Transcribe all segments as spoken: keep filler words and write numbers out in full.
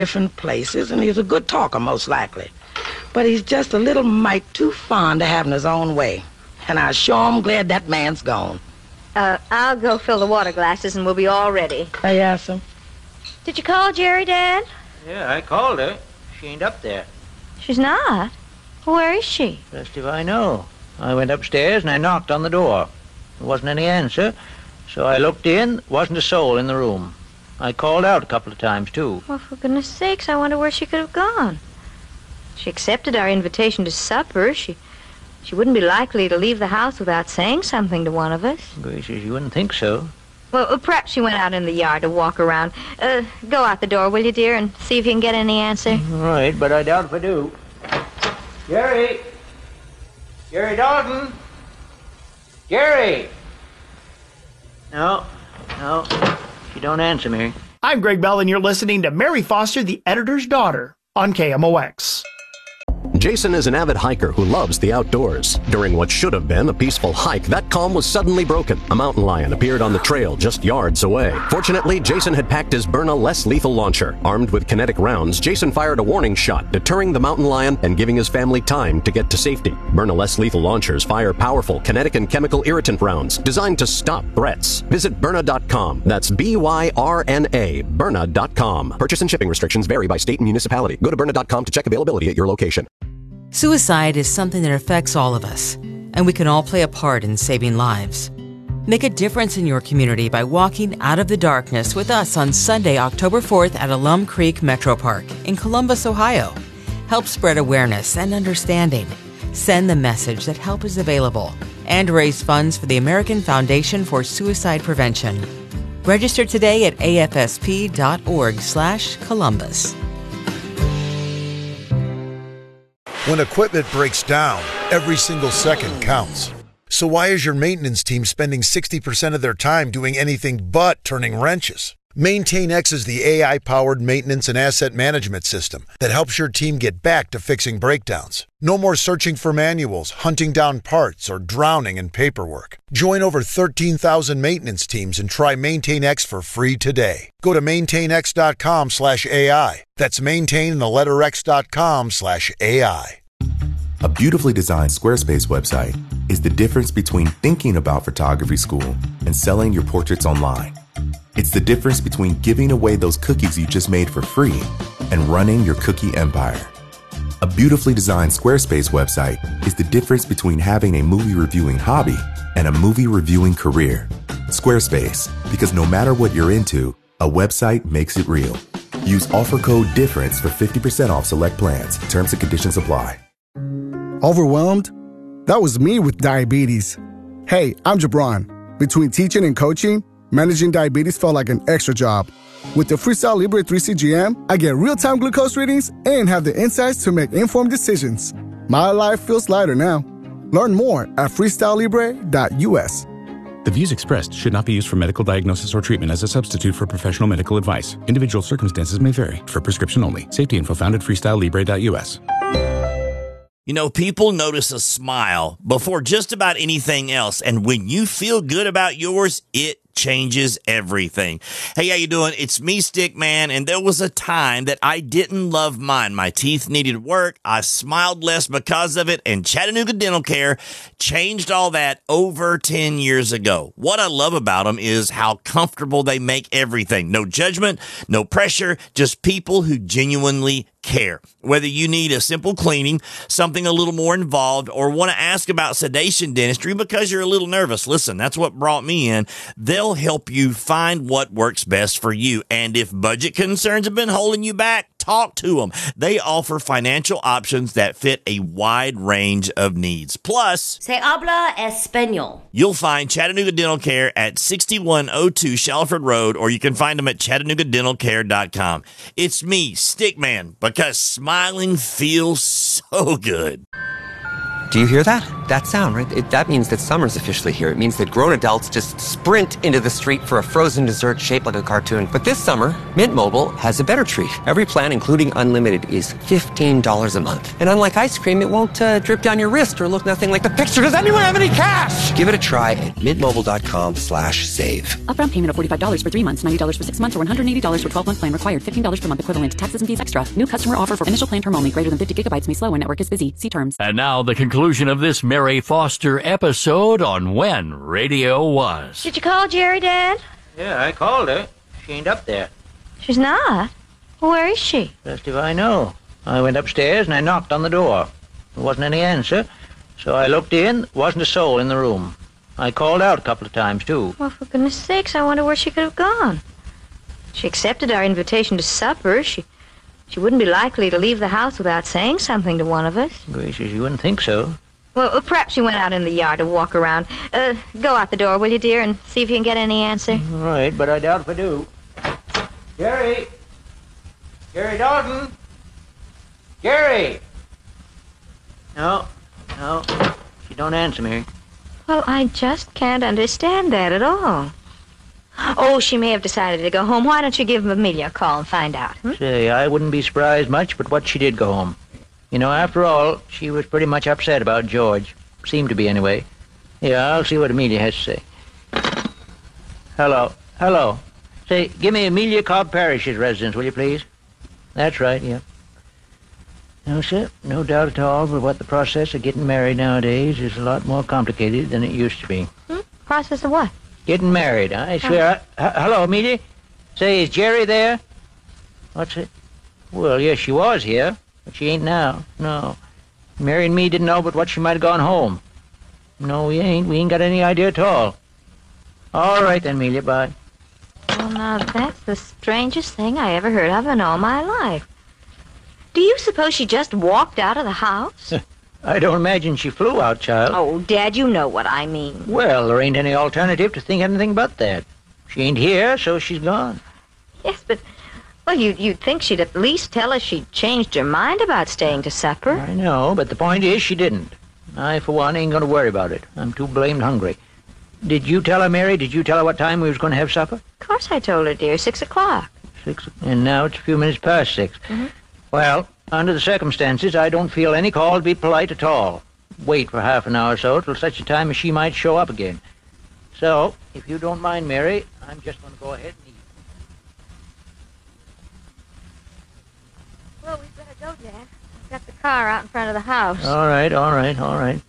different places, and he's a good talker, most likely. But he's just a little mite too fond of having his own way. And I sure am glad that man's gone. Uh, I'll go fill the water glasses and we'll be all ready. Hey, yes, sir. Did you call Jerry, Dad? Yeah, I called her. She ain't up there. She's not? Where is she? Best if I know. I went upstairs and I knocked on the door. There wasn't any answer, so I looked in. Wasn't a soul in the room. I called out a couple of times, too. Well, for goodness sakes, I wonder where she could have gone. She accepted our invitation to supper. She she wouldn't be likely to leave the house without saying something to one of us. Gracious, you wouldn't think so. Well, perhaps she went out in the yard to walk around. Uh, go out the door, will you, dear, and see if you can get any answer? All right, but I doubt if I do. Jerry! Jerry Dalton! Jerry! No, no, she don't answer me. I'm Greg Bell, and you're listening to Mary Foster, the Editor's Daughter, on K M O X. Jason is an avid hiker who loves the outdoors. During what should have been a peaceful hike, that calm was suddenly broken. A mountain lion appeared on the trail just yards away. Fortunately, Jason had packed his Byrna less lethal launcher. Armed with kinetic rounds, Jason fired a warning shot, deterring the mountain lion and giving his family time to get to safety. Byrna less lethal launchers fire powerful kinetic and chemical irritant rounds designed to stop threats. Visit Byrna dot com. That's B Y R N A, Byrna dot com. Purchase and shipping restrictions vary by state and municipality. Go to Byrna dot com to check availability at your location. Suicide is something that affects all of us, and we can all play a part in saving lives. Make a difference in your community by walking out of the darkness with us on Sunday, October fourth at Alum Creek Metro Park in Columbus, Ohio. Help spread awareness and understanding. Send the message that help is available and raise funds for the American Foundation for Suicide Prevention. Register today at A F S P dot org slash Columbus. When equipment breaks down, every single second counts. So why is your maintenance team spending sixty percent of their time doing anything but turning wrenches? MaintainX is the A I-powered maintenance and asset management system that helps your team get back to fixing breakdowns. No more searching for manuals, hunting down parts, or drowning in paperwork. Join over thirteen thousand maintenance teams and try MaintainX for free today. Go to maintainx dot com slash AI. That's maintain the letter X dot com slash AI. A beautifully designed Squarespace website is the difference between thinking about photography school and selling your portraits online. It's the difference between giving away those cookies you just made for free and running your cookie empire. A beautifully designed Squarespace website is the difference between having a movie reviewing hobby and a movie reviewing career. Squarespace, because no matter what you're into, a website makes it real. Use offer code DIFFERENCE for fifty percent off select plans. Terms and conditions apply. Overwhelmed? That was me with diabetes. Hey, I'm Jabron. Between teaching and coaching, managing diabetes felt like an extra job. With the Freestyle Libre three C G M, I get real-time glucose readings and have the insights to make informed decisions. My life feels lighter now. Learn more at freestyle libre dot U S. The views expressed should not be used for medical diagnosis or treatment as a substitute for professional medical advice. Individual circumstances may vary. For prescription only. Safety info found at freestyle libre dot U S. You know, people notice a smile before just about anything else. And when you feel good about yours, it changes everything. Hey, how you doing? It's me, Stickman, and there was a time that I didn't love mine. My teeth needed work. I smiled less because of it, and Chattanooga Dental Care changed all that over ten years ago. What I love about them is how comfortable they make everything. No judgment, no pressure, just people who genuinely care. Whether you need a simple cleaning, something a little more involved, or want to ask about sedation dentistry because you're a little nervous, listen, that's what brought me in. They'll help you find what works best for you. And if budget concerns have been holding you back, talk to them. They offer financial options that fit a wide range of needs. Plus, Se habla español. You'll find Chattanooga Dental Care at sixty-one oh two Shalford Road, or you can find them at chattanooga dental care dot com. It's me, Stickman, because smiling feels so good. Do you hear that? that sound, right? It, that means that summer's officially here. It means that grown adults just sprint into the street for a frozen dessert shaped like a cartoon. But this summer, Mint Mobile has a better treat. Every plan, including unlimited, is fifteen dollars a month. And unlike ice cream, it won't uh, drip down your wrist or look nothing like the picture. Does anyone have any cash? Give it a try at mintmobile.com slash save. Upfront payment of forty-five dollars for three months, ninety dollars for six months, or one hundred eighty dollars for twelve-month plan required. fifteen dollars per month equivalent. Taxes and fees extra. New customer offer for initial plan term only. Greater than fifty gigabytes may slow when network is busy. See terms. And now the conclusion of this Mary Foster episode on When Radio Was. Did you call Jerry, Dad? Yeah, I called her. She ain't up there. She's not? Where is she? Best if I know. I went upstairs and I knocked on the door. There wasn't any answer, so I looked in. Wasn't a soul in the room. I called out a couple of times, too. Well, for goodness sakes, I wonder where she could have gone. She accepted our invitation to supper. She she wouldn't be likely to leave the house without saying something to one of us. Gracious, you wouldn't think so. Well, perhaps she went out in the yard to walk around. Uh, go out the door, will you, dear, and see if you can get any answer? All right, but I doubt if I do. Jerry! Jerry Dalton! Jerry! No, no, she don't answer me. Well, I just can't understand that at all. Oh, she may have decided to go home. Why don't you give Amelia a call and find out? Hmm? Say, I wouldn't be surprised much, but what she did go home. You know, after all, she was pretty much upset about George. Seemed to be, anyway. Yeah, I'll see what Amelia has to say. Hello. Hello. Say, give me Amelia Cobb Parrish's residence, will you, please? That's right, yeah. No, sir, no doubt at all but what the process of getting married nowadays is a lot more complicated than it used to be. Hmm? Process of what? Getting married, I swear. I, h- hello, Amelia? Say, is Jerry there? What's it? Well, yes, she was here, but she ain't now. No. Mary and me didn't know but what she might have gone home. No, we ain't. We ain't got any idea at all. All right, then, Amelia, bye. Well, now, that's the strangest thing I ever heard of in all my life. Do you suppose she just walked out of the house? I don't imagine she flew out, child. Oh, Dad, you know what I mean. Well, there ain't any alternative to think anything but that. She ain't here, so she's gone. Yes, but, well, you'd, you'd think she'd at least tell us she'd changed her mind about staying to supper. I know, but the point is she didn't. I, for one, ain't going to worry about it. I'm too blamed hungry. Did you tell her, Mary? Did you tell her what time we was going to have supper? Of course I told her, dear. Six o'clock. Six, and now it's a few minutes past six. Mm-hmm. Well, under the circumstances, I don't feel any call to be polite at all. Wait for half an hour or so till such a time as she might show up again. So, if you don't mind, Mary, I'm just going to go ahead and eat. Well, we'd better go, Dad. I've got the car out in front of the house. All right, all right, all right.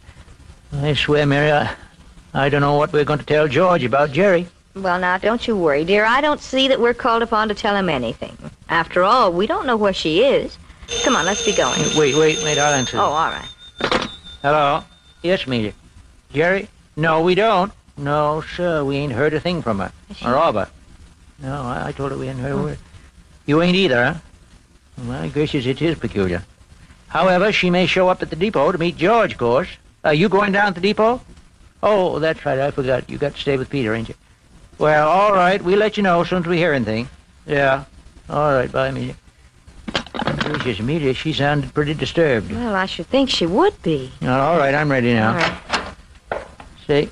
I swear, Mary, I, I don't know what we're going to tell George about Jerry. Well, now, don't you worry, dear. I don't see that we're called upon to tell him anything. After all, we don't know where she is. Come on, let's be going. Wait, wait, wait, I'll answer. Oh, all right. Hello? Yes, Amelia. Jerry? No, we don't. No, sir, we ain't heard a thing from her. Or of her. No, I, I told her we hadn't heard a word. You ain't either, huh? My gracious, it is peculiar. However, she may show up at the depot to meet George, of course. Are you going down to the depot? Oh, that's right, I forgot. You got to stay with Peter, ain't you? Well, all right, we'll let you know as soon as we hear anything. Yeah. All right, bye, Amelia. Gracious, Amelia, she sounded pretty disturbed. Well, I should think she would be. All right, I'm ready now. All right. Say,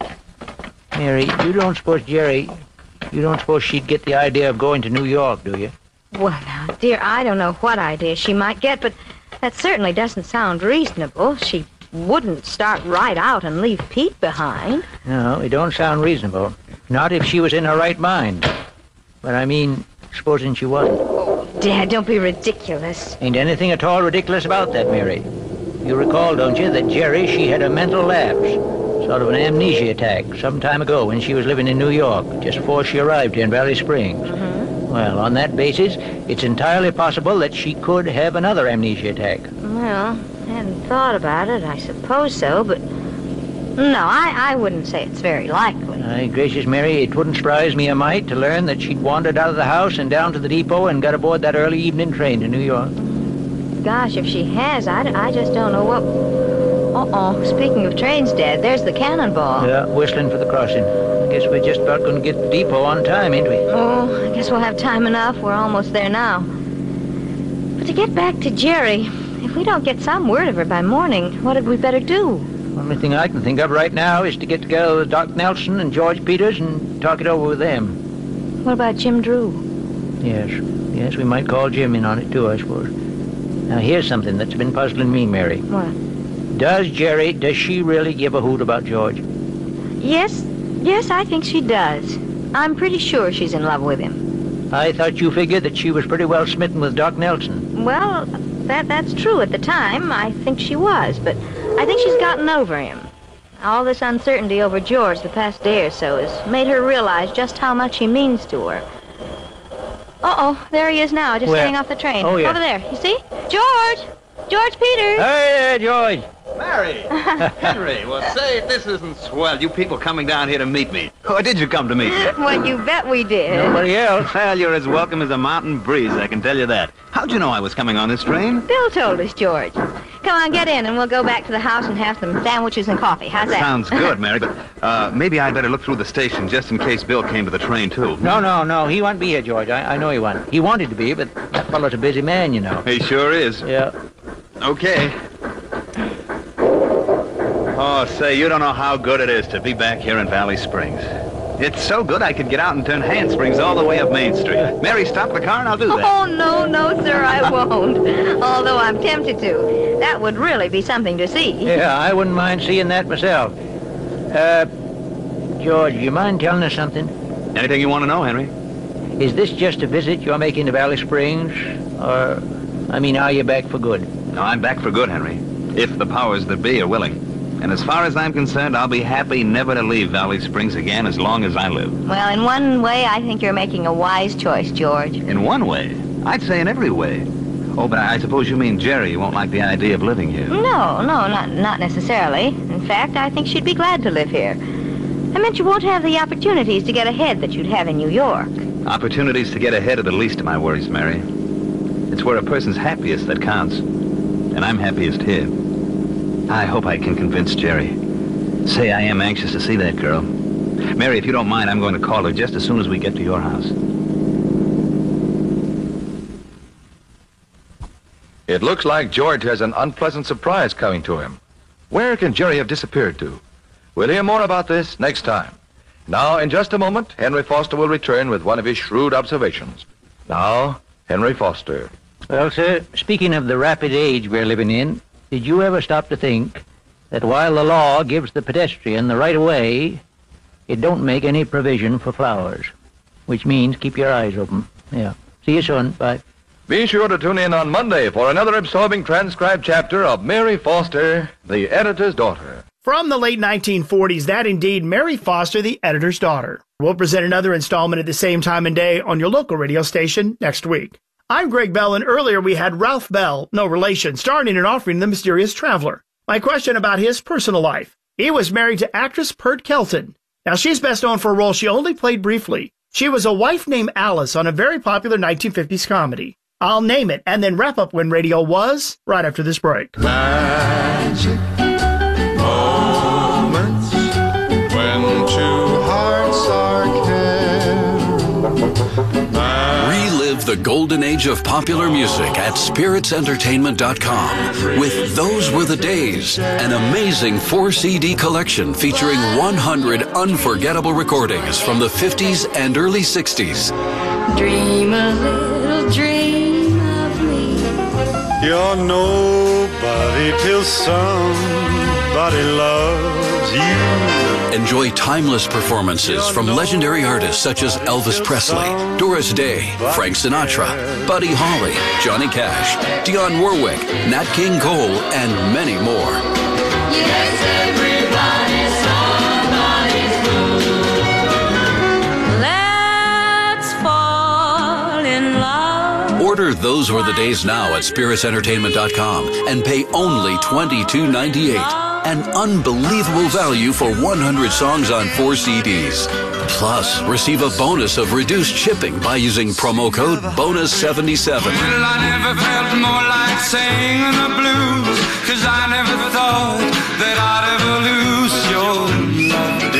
Mary, you don't suppose Jerry, you don't suppose she'd get the idea of going to New York, do you? Well, now, dear, I don't know what idea she might get, but that certainly doesn't sound reasonable. She wouldn't start right out and leave Pete behind. No, it don't sound reasonable. Not if she was in her right mind. But I mean, supposing she wasn't. Oh, Dad, don't be ridiculous. Ain't anything at all ridiculous about that, Mary. You recall, don't you, that Jerry, she had a mental lapse. Sort of an amnesia attack some time ago when she was living in New York, just before she arrived here in Valley Springs. Mm-hmm. Well, on that basis, it's entirely possible that she could have another amnesia attack. Well, I hadn't thought about it. I suppose so, but no, I, I wouldn't say it's very likely. My gracious, Mary, it wouldn't surprise me a mite to learn that she'd wandered out of the house and down to the depot and got aboard that early evening train to New York. Gosh, if she has, I, I just don't know what... Uh-oh, speaking of trains, Dad, there's the Cannonball. Yeah, whistling for the crossing. I guess we're just about going to get to the depot on time, ain't we? Oh, I guess we'll have time enough. We're almost there now. But to get back to Jerry, if we don't get some word of her by morning, what had we better do? Only thing I can think of right now is to get together with Doc Nelson and George Peters and talk it over with them. What about Jim Drew? Yes, yes, we might call Jim in on it too, I suppose. Now, here's something that's been puzzling me, Mary. What? Does Jerry, does she really give a hoot about George? Yes, yes, I think she does. I'm pretty sure she's in love with him. I thought you figured that she was pretty well smitten with Doc Nelson. Well, that that's true at the time. I think she was, but I think she's gotten over him. All this uncertainty over George the past day or so has made her realize just how much he means to her. Uh-oh, there he is now, just Where? getting off the train. Oh, yeah. Over there, you see? George! George Peters! Hey there, George! Mary! Henry! Well, say, if this isn't swell, you people coming down here to meet me. Or did you come to meet me? Well, you bet we did. Nobody else. Well, you're as welcome as a mountain breeze, I can tell you that. How'd you know I was coming on this train? Bill told us, George. Come on, get in, and we'll go back to the house and have some sandwiches and coffee. How's that? Sounds good, Mary, but uh, maybe I'd better look through the station just in case Bill came to the train, too. No, no, no, he won't be here, George. I, I know he won't. He wanted to be, but that fellow's a busy man, you know. He sure is. Yeah. Okay. Oh, say, you don't know how good it is to be back here in Valley Springs. It's so good I could get out and turn handsprings all the way up Main Street. Mary, stop the car and I'll do that. Oh, no, no, sir, I won't. Although I'm tempted to. That would really be something to see. Yeah, I wouldn't mind seeing that myself. Uh, George, you mind telling us something? Anything you want to know, Henry? Is this just a visit you're making to Valley Springs? Or, I mean, are you back for good? No, I'm back for good, Henry. If the powers that be are willing. And as far as I'm concerned, I'll be happy never to leave Valley Springs again as long as I live. Well, in one way, I think you're making a wise choice, George. In one way? I'd say in every way. Oh, but I suppose you mean Jerry won't like the idea of living here. No, no, not not necessarily. In fact, I think she'd be glad to live here. I meant you won't have the opportunities to get ahead that you'd have in New York. Opportunities to get ahead are the least of my worries, Mary. It's where a person's happiest that counts. And I'm happiest here. I hope I can convince Jerry. Say, I am anxious to see that girl. Mary, if you don't mind, I'm going to call her just as soon as we get to your house. It looks like George has an unpleasant surprise coming to him. Where can Jerry have disappeared to? We'll hear more about this next time. Now, in just a moment, Henry Foster will return with one of his shrewd observations. Now, Henry Foster. Well, sir, speaking of the rapid age we're living in, did you ever stop to think that while the law gives the pedestrian the right of way, it don't make any provision for flowers? Which means keep your eyes open. Yeah. See you soon. Bye. Be sure to tune in on Monday for another absorbing transcribed chapter of Mary Foster, the Editor's Daughter. From the late nineteen forties, that indeed Mary Foster, the Editor's Daughter. We'll present another installment at the same time and day on your local radio station next week. I'm Greg Bell, and earlier we had Ralph Bell, no relation, starring in and offering The Mysterious Traveler. My question about his personal life. He was married to actress Pert Kelton. Now, she's best known for a role she only played briefly. She was a wife named Alice on a very popular nineteen fifties comedy. I'll name it, and then wrap up when radio was, right after this break. Magic moments when two hearts are caring. Relive the golden age of popular music at spirits entertainment dot com with Those Were the Days, an amazing four C D collection featuring one hundred unforgettable recordings from the fifties and early sixties. Dream a little dream of me. You're nobody till somebody loves you. Enjoy timeless performances from legendary artists such as Elvis Presley, Doris Day, Frank Sinatra, Buddy Holly, Johnny Cash, Dionne Warwick, Nat King Cole, and many more. Yes, everybody's somebody's fool. Let's fall in love. Order Those Were the Days now at spirits entertainment dot com and pay only twenty-two ninety-eight. An unbelievable value for one hundred songs on four C Ds. Plus, receive a bonus of reduced shipping by using promo code bonus seventy-seven. Well, I never felt more like singing the blues, 'cause I never thought that I'd ever lose your love, dear.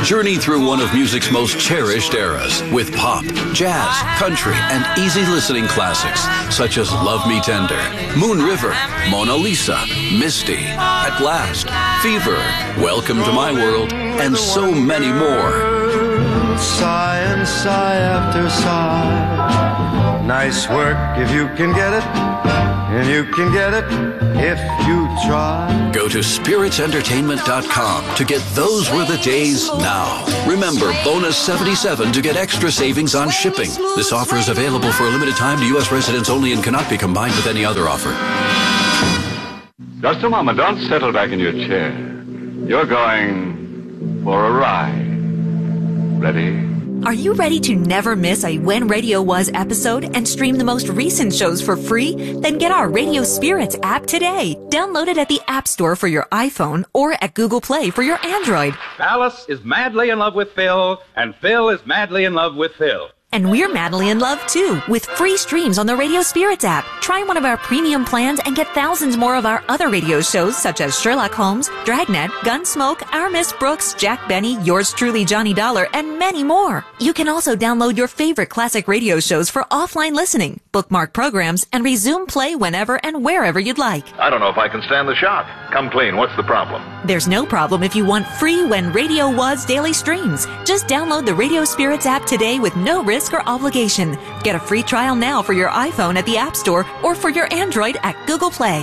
Journey through one of music's most cherished eras with pop, jazz, country, and easy listening classics such as Love Me Tender, Moon River, Mona Lisa, Misty, At Last, Fever, Welcome to My World, and so many more. Sigh and sigh after sigh. Nice work if you can get it, and you can get it if you try. Go to spirits entertainment dot com to get Those Were the Days now. Remember, bonus seventy-seven to get extra savings on shipping. This offer is available for a limited time to U S residents only and cannot be combined with any other offer. Just a moment. Don't settle back in your chair. You're going for a ride. Ready? Are you ready to never miss a When Radio Was episode and stream the most recent shows for free? Then get our Radio Spirits app today. Download it at the App Store for your iPhone or at Google Play for your Android. Alice is madly in love with Phil, and Phil is madly in love with Phil. And we're madly in love, too, with free streams on the Radio Spirits app. Try one of our premium plans and get thousands more of our other radio shows, such as Sherlock Holmes, Dragnet, Gunsmoke, Our Miss Brooks, Jack Benny, Yours Truly, Johnny Dollar, and many more. You can also download your favorite classic radio shows for offline listening, bookmark programs, and resume play whenever and wherever you'd like. I don't know if I can stand the shock. Come clean. What's the problem? There's no problem if you want free When Radio Was daily streams. Just download the Radio Spirits app today with no risk or obligation. Get a free trial now for your iPhone at the App Store or for your Android at Google Play.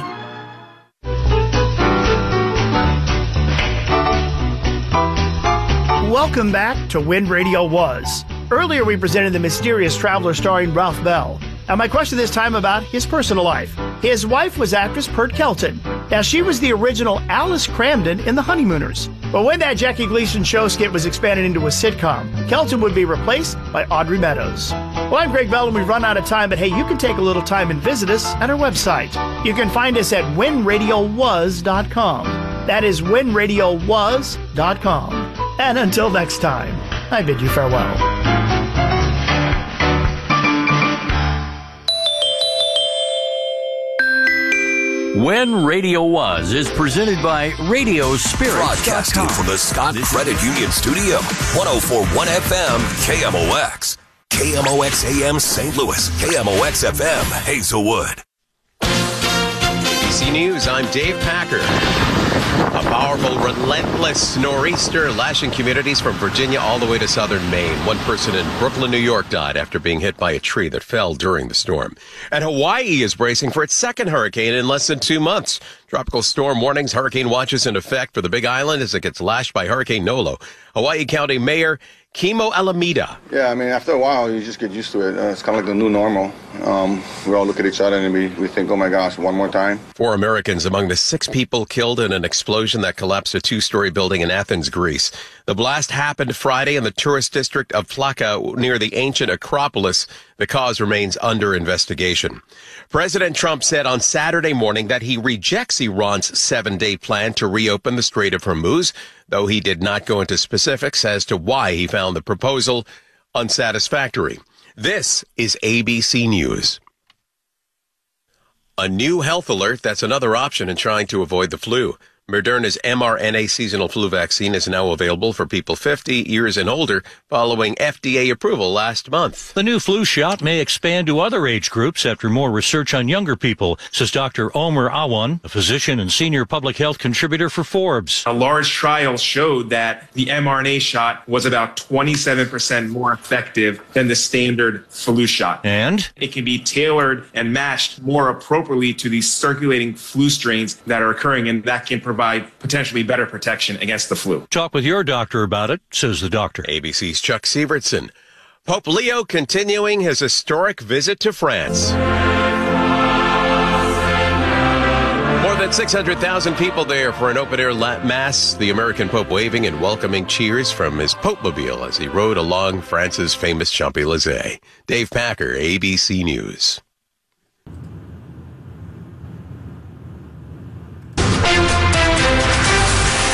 Welcome back to When Radio Was. Earlier we presented The Mysterious Traveler starring Ralph Bell. Now my question this time about his personal life. His wife was actress Pert Kelton. Now she was the original Alice Cramden in The Honeymooners. But when that Jackie Gleason show skit was expanded into a sitcom, Kelton would be replaced by Audrey Meadows. Well, I'm Greg Bell and we've run out of time, but hey, you can take a little time and visit us at our website. You can find us at when radio was dot com. That is when radio was dot com. And until next time, I bid you farewell. When Radio Was is presented by Radio Spirits. Broadcasting from the Scott Credit Union Studio. one oh four point one F M, K M O X. K M O X A M Saint Louis. K M O X F M, Hazelwood. A B C News, I'm Dave Packer. A powerful, relentless nor'easter lashing communities from Virginia all the way to southern Maine. One person in Brooklyn, New York died after being hit by a tree that fell during the storm. And Hawaii is bracing for its second hurricane in less than two months. Tropical storm warnings, hurricane watches in effect for the Big Island as it gets lashed by Hurricane Nolo. Hawaii County Mayor Kimo Alameda. Yeah, I mean, after a while, you just get used to it. Uh, it's kind of like the new normal. Um, we all look at each other and we, we think, oh my gosh, one more time. Four Americans among the six people killed in an explosion that collapsed a two-story building in Athens, Greece. The blast happened Friday in the tourist district of Plaka near the ancient Acropolis. The cause remains under investigation. President Trump said on Saturday morning that he rejects Iran's seven-day plan to reopen the Strait of Hormuz, though he did not go into specifics as to why he found the proposal unsatisfactory. This is A B C News. A new health alert, that's another option in trying to avoid the flu. Moderna's mRNA seasonal flu vaccine is now available for people fifty years and older following F D A approval last month. The new flu shot may expand to other age groups after more research on younger people, says Doctor Omer Awan, a physician and senior public health contributor for Forbes. A large trial showed that the mRNA shot was about twenty-seven percent more effective than the standard flu shot. And? It can be tailored and matched more appropriately to these circulating flu strains that are occurring, and that can provide potentially better protection against the flu. Talk with your doctor about it, says the doctor. A B C's Chuck Sievertson. Pope Leo continuing his historic visit to France. More than six hundred thousand people there for an open-air mass, the American Pope waving and welcoming cheers from his Pope-mobile as he rode along France's famous Champs-Élysées. Dave Packer, A B C News.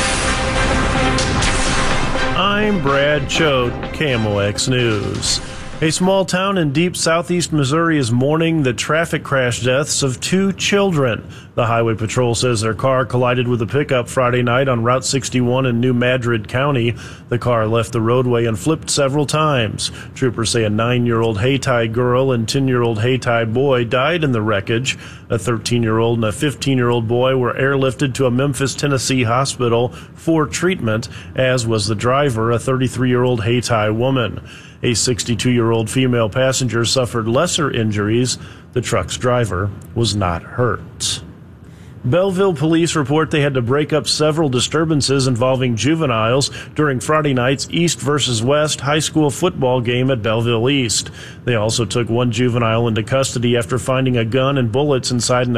I'm Brad Choate, K M O X News. A small town in deep southeast Missouri is mourning the traffic crash deaths of two children. The Highway Patrol says their car collided with a pickup Friday night on Route sixty-one in New Madrid County. The car left the roadway and flipped several times. Troopers say a nine-year-old Hayti girl and ten-year-old Hayti boy died in the wreckage. A thirteen-year-old and a fifteen-year-old boy were airlifted to a Memphis, Tennessee hospital for treatment, as was the driver, a thirty-three-year-old Hayti woman. A sixty-two-year-old female passenger suffered lesser injuries. The truck's driver was not hurt. Belleville police report they had to break up several disturbances involving juveniles during Friday night's East versus West high school football game at Belleville East. They also took one juvenile into custody after finding a gun and bullets inside an